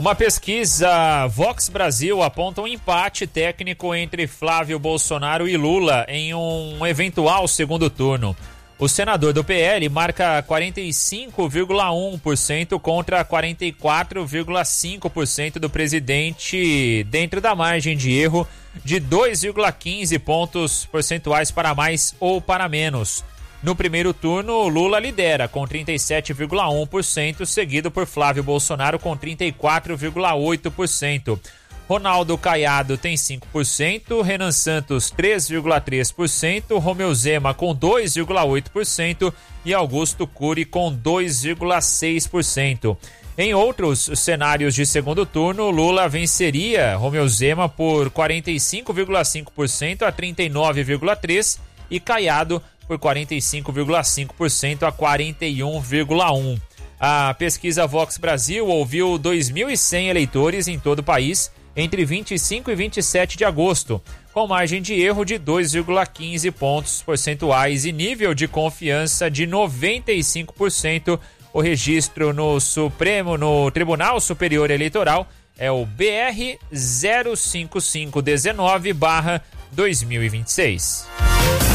Uma pesquisa Vox Brasil aponta um empate técnico entre Flávio Bolsonaro e Lula em um eventual segundo turno. O senador do PL marca 45,1% contra 44,5% do presidente, dentro da margem de erro de 2,15 pontos percentuais para mais ou para menos. No primeiro turno, Lula lidera com 37,1%, seguido por Flávio Bolsonaro com 34,8%. Ronaldo Caiado tem 5%, Renan Santos 3,3%, Romeu Zema com 2,8% e Augusto Cury com 2,6%. Em outros cenários de segundo turno, Lula venceria Romeu Zema por 45,5% a 39,3% e Caiado por 45,5% a 41,1%. A pesquisa Vox Brasil ouviu 2.100 eleitores em todo o país entre 25 e 27 de agosto, com margem de erro de 2,15 pontos percentuais e nível de confiança de 95%. O registro no Tribunal Superior Eleitoral é o BR 05519/2026.